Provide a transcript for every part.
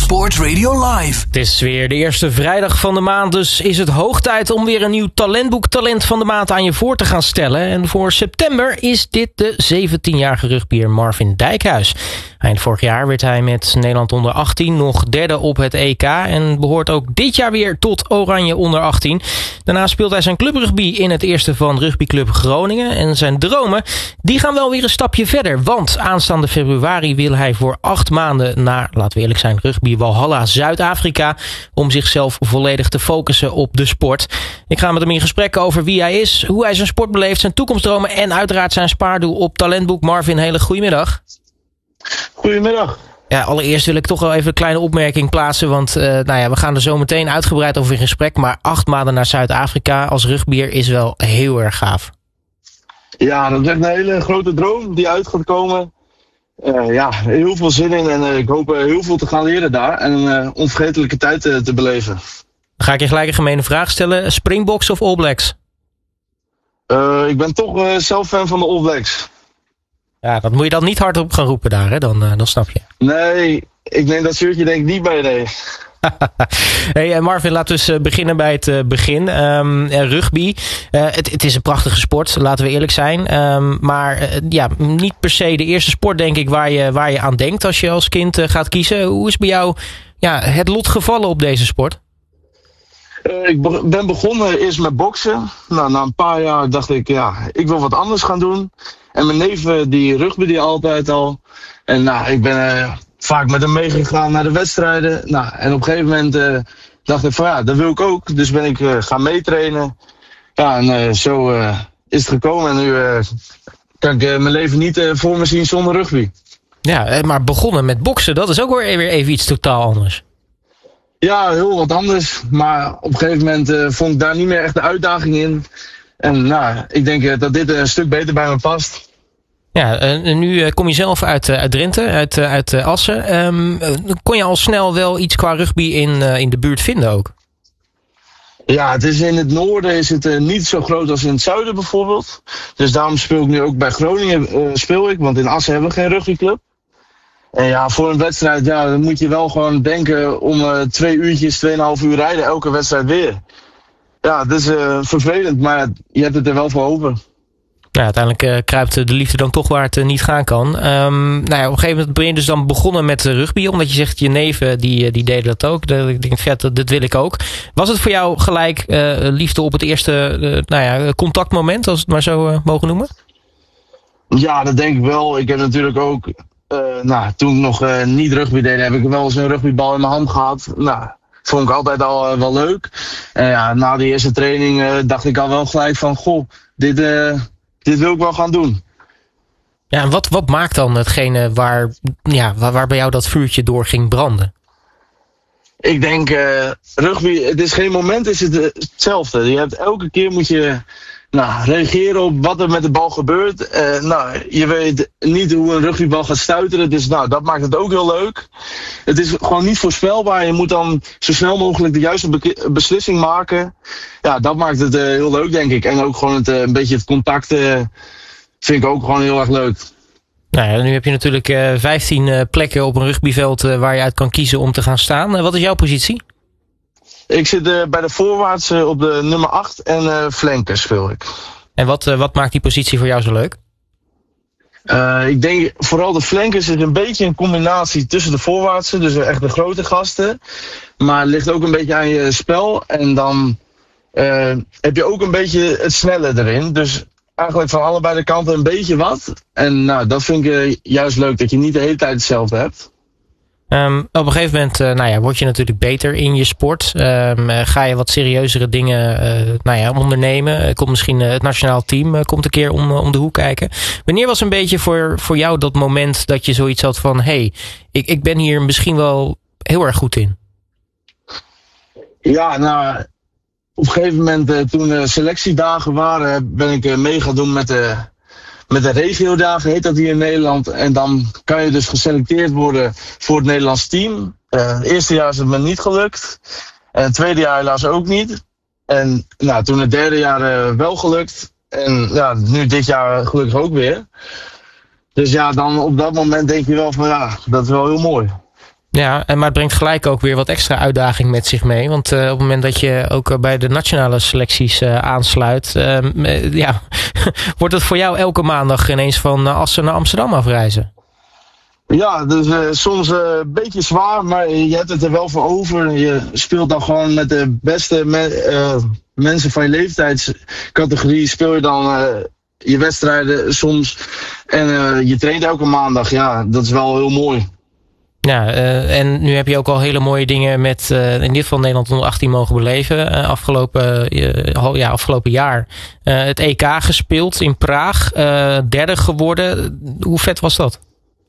Sport Radio Live. Het is weer de eerste vrijdag van de maand, dus is het hoog tijd om weer een nieuw talentboek Talent van de Maand aan je voor te gaan stellen. En voor september is dit de 17-jarige rugbier Marvin Dijkhuis. Eind vorig jaar werd hij met Nederland onder 18 nog derde op het EK en behoort ook dit jaar weer tot Oranje onder 18. Daarna speelt hij zijn clubrugby in het eerste van rugbyclub Groningen. En zijn dromen, die gaan wel weer een stapje verder. Want aanstaande februari wil hij voor 8 maanden naar, laten we eerlijk zijn, rugby Walhalla Zuid-Afrika. Om zichzelf volledig te focussen op de sport. Ik ga met hem in gesprek over wie hij is, hoe hij zijn sport beleeft, zijn toekomstdromen en uiteraard zijn spaardoel op talentboek. Marvin, hele goedemiddag. Goedemiddag. Ja, allereerst wil ik toch wel even een kleine opmerking plaatsen. Want we gaan er zo meteen uitgebreid over in gesprek. Maar 8 maanden naar Zuid-Afrika als rugbier is wel heel erg gaaf. Ja, dat is echt een hele grote droom die uit gaat komen. Heel veel zin in en ik hoop heel veel te gaan leren daar. En een onvergetelijke tijd te beleven. Dan ga ik je gelijk een gemene vraag stellen. Springboks of All Blacks? Ik ben toch zelf fan van de All Blacks. Ja, dat moet je dan niet hardop gaan roepen daar, hè? Dan snap je. Nee, ik neem dat shirtje denk ik niet bij, nee. Hey Marvin, laten we eens beginnen bij het begin. Rugby. Het is een prachtige sport, laten we eerlijk zijn. Maar niet per se de eerste sport, denk ik, waar je aan denkt als je als kind gaat kiezen. Hoe is bij jou het lot gevallen op deze sport? Ik ben begonnen eerst met boksen. Nou, na een paar jaar dacht ik, ik wil wat anders gaan doen. En mijn neef die rugby altijd al. En ik ben vaak met hem meegegaan naar de wedstrijden. En op een gegeven moment dacht ik van dat wil ik ook. Dus ben ik gaan meetrainen. Ja, en zo is het gekomen. En nu kan ik mijn leven niet voor me zien zonder rugby. Ja, maar begonnen met boksen, dat is ook weer even iets totaal anders. Ja, heel wat anders. Maar op een gegeven moment vond ik daar niet meer echt de uitdaging in. En ik denk dat dit een stuk beter bij me past. Ja, en nu kom je zelf uit Drenthe, uit Assen. Kon je al snel wel iets qua rugby in de buurt vinden ook? Ja, het is in het noorden is het niet zo groot als in het zuiden bijvoorbeeld. Dus daarom speel ik nu ook bij Groningen, want in Assen hebben we geen rugbyclub. En voor een wedstrijd dan moet je wel gewoon denken om 2 uurtjes, 2,5 uur rijden elke wedstrijd weer. Ja, het is vervelend, maar je hebt het er wel voor over. Nou, uiteindelijk kruipt de liefde dan toch waar het niet gaan kan. Op een gegeven moment ben je dus dan begonnen met rugby. Omdat je zegt, je neven die deden dat ook. Ik denk, vet, dat wil ik ook. Was het voor jou gelijk liefde op het eerste contactmoment, als we het maar zo mogen noemen? Ja, dat denk ik wel. Ik heb natuurlijk ook, toen ik nog niet rugby deed, heb ik wel eens een rugbybal in mijn hand gehad. Vond ik altijd al wel leuk. En na die eerste training dacht ik al wel gelijk van, goh, dit wil ik wel gaan doen. Ja, en wat maakt dan hetgene waar bij jou dat vuurtje door ging branden? Ik denk, rugby, het is geen moment, is het hetzelfde. Je hebt elke keer moet je reageren op wat er met de bal gebeurt. Je weet niet hoe een rugbybal gaat stuiteren, dus dat maakt het ook heel leuk. Het is gewoon niet voorspelbaar. Je moet dan zo snel mogelijk de juiste beslissing maken. Ja, dat maakt het heel leuk, denk ik. En ook gewoon een beetje het contact vind ik ook gewoon heel erg leuk. Nu heb je natuurlijk 15 plekken op een rugbyveld waar je uit kan kiezen om te gaan staan. Wat is jouw positie? Ik zit bij de voorwaarts op de nummer 8 en flankers speel ik. En wat maakt die positie voor jou zo leuk? Ik denk vooral de flankers is een beetje een combinatie tussen de voorwaartsen, dus echt de grote gasten. Maar het ligt ook een beetje aan je spel en dan heb je ook een beetje het snelle erin. Dus eigenlijk van allebei de kanten een beetje wat. En dat vind ik juist leuk, dat je niet de hele tijd hetzelfde hebt. Op een gegeven moment word je natuurlijk beter in je sport. Ga je wat serieuzere dingen ondernemen. Komt misschien het nationaal team komt een keer om de hoek kijken. Wanneer was een beetje voor jou dat moment dat je zoiets had van, hey, ik ben hier misschien wel heel erg goed in? Ja, op een gegeven moment toen selectiedagen waren, ben ik mee gaan doen met de regiodagen, heet dat hier in Nederland. En dan kan je dus geselecteerd worden voor het Nederlands team. Het eerste jaar is het me niet gelukt. En het tweede jaar helaas ook niet. En toen het derde jaar wel gelukt. En nu dit jaar gelukkig ook weer. Dus dan op dat moment denk je wel van dat is wel heel mooi. Ja, maar het brengt gelijk ook weer wat extra uitdaging met zich mee. Want op het moment dat je ook bij de nationale selecties aansluit, wordt het voor jou elke maandag ineens van Assen naar Amsterdam afreizen? Ja, dus soms een beetje zwaar, maar je hebt het er wel voor over. Je speelt dan gewoon met de beste mensen van je leeftijdscategorie. Speel je dan je wedstrijden soms. En je traint elke maandag. Ja, dat is wel heel mooi. Ja, en nu heb je ook al hele mooie dingen met in dit geval Nederland onder 18 mogen beleven. Afgelopen jaar het EK gespeeld in Praag. Derde geworden. Hoe vet was dat?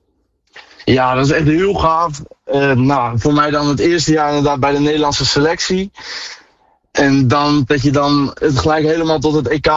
Ja, dat is echt heel gaaf. Voor mij dan het eerste jaar inderdaad bij de Nederlandse selectie. En dan dat je dan het gelijk helemaal tot het EK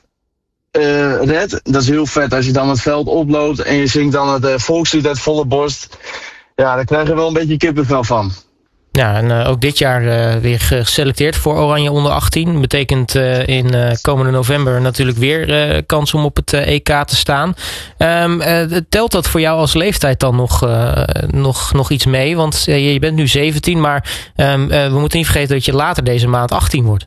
redt. Dat is heel vet als je dan het veld oploopt en je zingt dan het volkslied uit volle borst. Ja, daar krijg je wel een beetje kippenvel van. Ja, en ook dit jaar weer geselecteerd voor Oranje onder 18. Betekent in komende november natuurlijk weer kans om op het EK te staan. Telt dat voor jou als leeftijd dan nog iets mee? Want je bent nu 17, maar we moeten niet vergeten dat je later deze maand 18 wordt.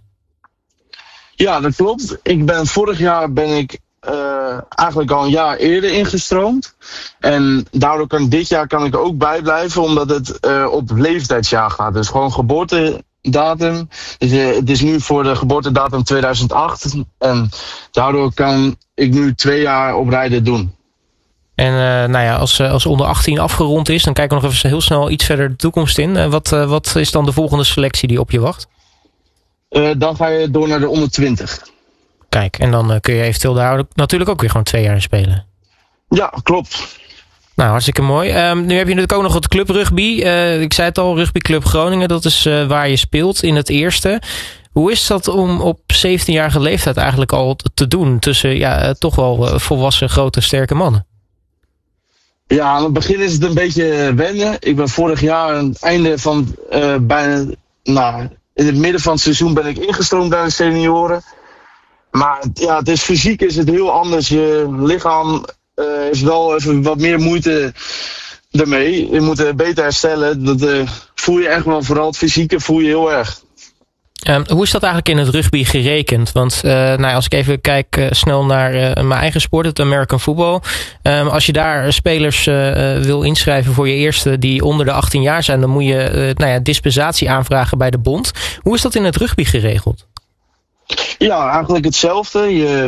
Ja, dat klopt. Vorig jaar ben ik eigenlijk al een jaar eerder ingestroomd. En daardoor kan dit jaar ik ook bijblijven, omdat het op leeftijdsjaar gaat. Dus gewoon geboortedatum. Dus, het is nu voor de geboortedatum 2008. En daardoor kan ik nu 2 jaar op rijden doen. En als onder 18 afgerond is, dan kijken we nog even heel snel iets verder de toekomst in. Wat is dan de volgende selectie die op je wacht? Dan ga je door naar de onder 20. Kijk, en dan kun je eventueel daar natuurlijk ook weer gewoon 2 jaar in spelen. Ja, klopt. Nou, hartstikke mooi. Nu heb je natuurlijk ook nog het club rugby. Ik zei het al, rugbyclub Groningen. Dat is waar je speelt in het eerste. Hoe is dat om op 17-jarige leeftijd eigenlijk al te doen tussen toch wel volwassen, grote, sterke mannen? Ja, aan het begin is het een beetje wennen. Ik ben vorig jaar aan het einde van in het midden van het seizoen ben ik ingestroomd bij de senioren. Maar ja, fysiek is het heel anders. Je lichaam heeft wel even wat meer moeite ermee. Je moet beter herstellen. Dat voel je echt wel. Vooral het fysieke voel je heel erg. Hoe is dat eigenlijk in het rugby gerekend? Want als ik even kijk snel naar mijn eigen sport, het American football. Als je daar spelers wil inschrijven voor je eerste die onder de 18 jaar zijn, dan moet je dispensatie aanvragen bij de bond. Hoe is dat in het rugby geregeld? Ja, eigenlijk hetzelfde.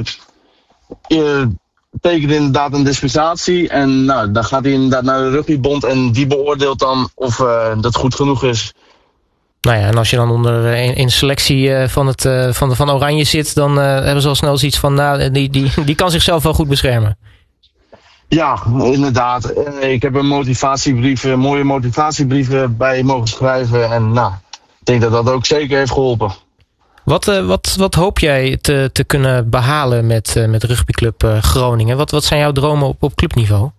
Je tekent inderdaad een dispensatie en dan gaat hij inderdaad naar de rugbybond en die beoordeelt dan of dat goed genoeg is. En als je dan in de selectie van Oranje zit, dan hebben ze al snel zoiets van, die kan zichzelf wel goed beschermen. Ja, inderdaad. Ik heb mooie motivatiebrieven bij mogen schrijven en ik denk dat dat ook zeker heeft geholpen. Wat hoop jij te kunnen behalen met rugbyclub Groningen? Wat zijn jouw dromen op clubniveau?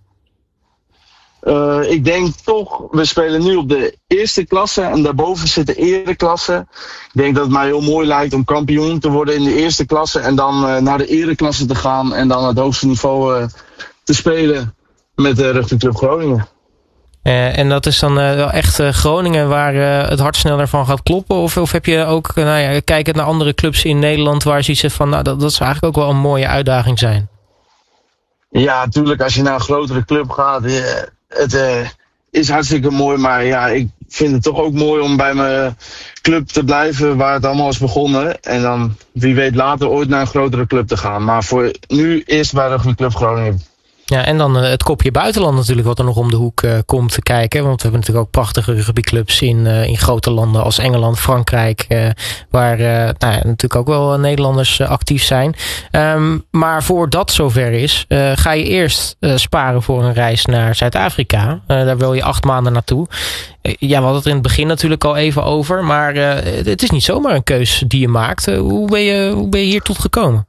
Ik denk toch, we spelen nu op de eerste klasse en daarboven zit de ereklasse. Ik denk dat het mij heel mooi lijkt om kampioen te worden in de eerste klasse en dan naar de ereklasse te gaan en dan het hoogste niveau te spelen met de rugbyclub Groningen. En dat is dan wel echt Groningen waar het hart sneller van gaat kloppen? Of heb je ook, kijkend naar andere clubs in Nederland waar je zoiets zegt van, dat zou eigenlijk ook wel een mooie uitdaging zijn? Ja, natuurlijk als je naar een grotere club gaat, het is hartstikke mooi. Maar ja, ik vind het toch ook mooi om bij mijn club te blijven waar het allemaal is begonnen. En dan wie weet later ooit naar een grotere club te gaan. Maar voor nu eerst bij rugbyclub Groningen. Ja, en dan het kopje buitenland natuurlijk wat er nog om de hoek komt te kijken. Want we hebben natuurlijk ook prachtige rugbyclubs in grote landen als Engeland, Frankrijk. Waar natuurlijk ook wel Nederlanders actief zijn. Maar voordat dat zover is, ga je eerst sparen voor een reis naar Zuid-Afrika. Daar wil je 8 maanden naartoe. We hadden het in het begin natuurlijk al even over. Maar het is niet zomaar een keus die je maakt. Hoe ben je hier tot gekomen?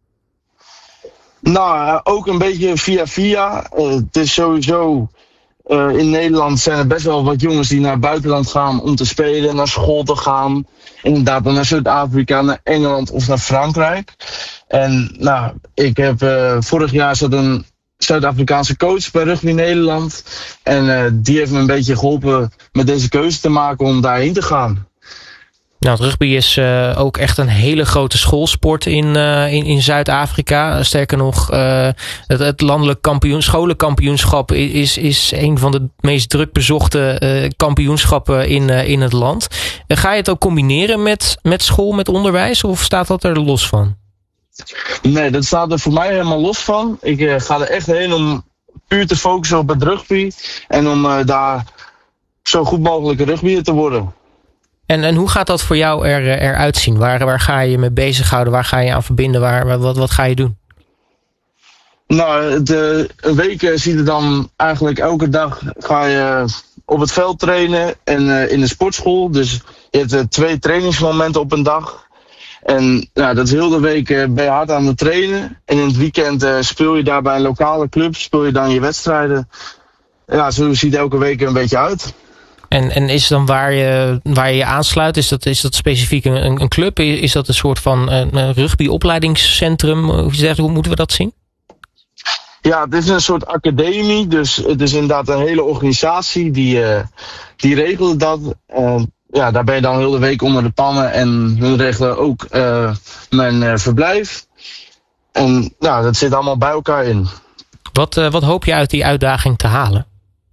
Ook een beetje via. Het is sowieso, in Nederland zijn er best wel wat jongens die naar het buitenland gaan om te spelen, naar school te gaan. Inderdaad, dan naar Zuid-Afrika, naar Engeland of naar Frankrijk. En ik heb vorig jaar zat een Zuid-Afrikaanse coach bij Rugby Nederland. En die heeft me een beetje geholpen met deze keuze te maken om daarheen te gaan. Nou, het rugby is ook echt een hele grote schoolsport in Zuid-Afrika. Sterker nog, het landelijk scholenkampioenschap is een van de meest druk bezochte kampioenschappen in het land. Ga je het ook combineren met school, met onderwijs, of staat dat er los van? Nee, dat staat er voor mij helemaal los van. Ik ga er echt heen om puur te focussen op het rugby. En om daar zo goed mogelijk een rugbyer te worden. En hoe gaat dat voor jou eruit zien? Waar ga je je mee bezighouden? Waar ga je aan verbinden? Wat ga je doen? Nou, een week ziet er dan eigenlijk elke dag ga je op het veld trainen en in de sportschool. Dus je hebt 2 trainingsmomenten op een dag. En nou, dat is heel de week ben je hard aan het trainen. En in het weekend speel je daar bij een lokale club, speel je dan je wedstrijden. Ja, zo ziet elke week een beetje uit. En is dan waar je aansluit, is dat specifiek een club? Is dat een soort van een rugbyopleidingscentrum? Hoe moeten we dat zien? Ja, het is een soort academie. Dus het is inderdaad een hele organisatie die regelt dat. Ja, daar ben je dan heel de week onder de pannen. En hun regelen ook mijn verblijf. En nou, dat zit allemaal bij elkaar in. Wat hoop je uit die uitdaging te halen?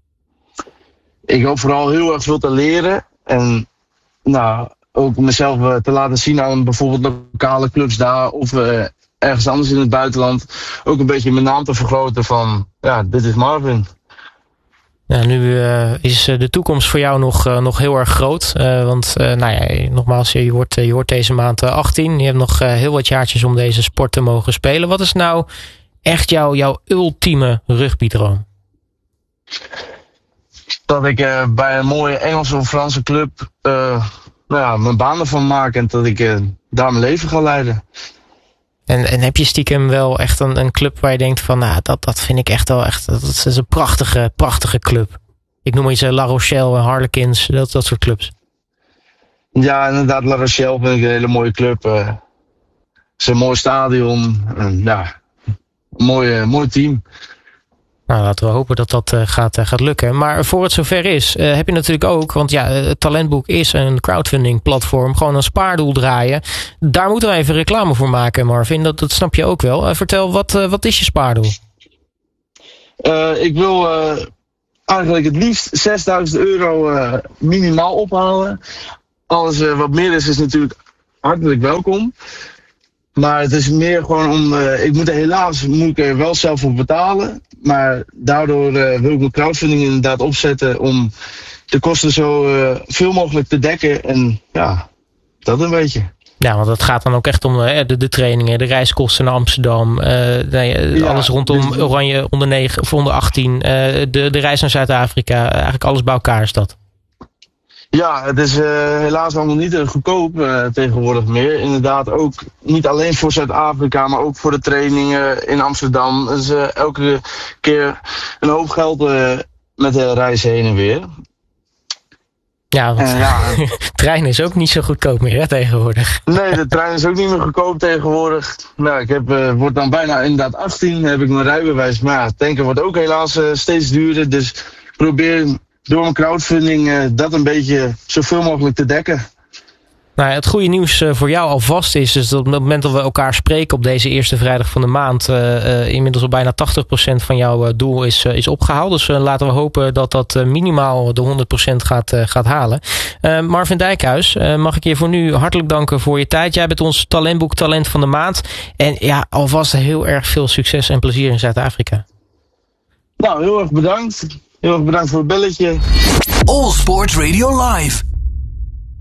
Ik hoop vooral heel erg veel te leren. En nou, ook mezelf te laten zien aan bijvoorbeeld lokale clubs daar. Of ergens anders in het buitenland. Ook een beetje mijn naam te vergroten van, ja, dit is Marvin. Nou, nu is de toekomst voor jou nog heel erg groot. Want nogmaals, je wordt deze maand 18. Je hebt nog heel wat jaartjes om deze sport te mogen spelen. Wat is nou echt jouw ultieme rugbydroom? Dat ik bij een mooie Engelse of Franse club mijn baan ervan maak. En dat ik daar mijn leven ga leiden. En heb je stiekem wel echt een club waar je denkt van, nou, dat vind ik echt wel echt, dat is een prachtige club. Ik noem iets La Rochelle, Harlequins, dat soort clubs. Ja, inderdaad, La Rochelle vind ik een hele mooie club. Het is een mooi stadion. Ja, een mooi team. Nou, laten we hopen dat gaat lukken. Maar voor het zover is, heb je natuurlijk ook, want ja, het Talentboek is een crowdfunding platform, gewoon een spaardoel draaien. Daar moeten we even reclame voor maken, Marvin. Dat snap je ook wel. Vertel, wat is je spaardoel? Ik wil eigenlijk het liefst €6.000 minimaal ophalen. Alles wat meer is natuurlijk hartelijk welkom. Maar het is meer gewoon om, ik moet er wel zelf op betalen. Maar daardoor wil ik mijn crowdfunding inderdaad opzetten om de kosten zo veel mogelijk te dekken. En ja, dat een beetje. Ja, want het gaat dan ook echt om de trainingen, de reiskosten naar Amsterdam. Alles rondom Oranje onder 9 of onder 18. De reis naar Zuid-Afrika. Eigenlijk alles bij elkaar is dat. Ja, het is helaas allemaal niet goedkoop tegenwoordig meer. Inderdaad, ook niet alleen voor Zuid-Afrika, maar ook voor de trainingen in Amsterdam. Dus elke keer een hoop geld met de reis heen en weer. Ja, want trein is ook niet zo goedkoop meer hè, tegenwoordig. Nee, de trein is ook niet meer goedkoop tegenwoordig. Nou, ik word dan bijna inderdaad 18, heb ik mijn rijbewijs. Maar ja, tanken wordt ook helaas steeds duurder. Dus ik probeer door mijn crowdfunding dat een beetje zoveel mogelijk te dekken. Nou, het goede nieuws voor jou alvast is dat op het moment dat we elkaar spreken op deze eerste vrijdag van de maand inmiddels al bijna 80% van jouw doel is opgehaald. Dus laten we hopen dat minimaal de 100% gaat halen. Marvin Dijkhuis, mag ik je voor nu hartelijk danken voor je tijd. Jij bent ons Talentboek Talent van de Maand. En ja, alvast heel erg veel succes en plezier in Zuid-Afrika. Nou, heel erg bedankt. Heel erg bedankt voor het belletje. All Sports Radio Live.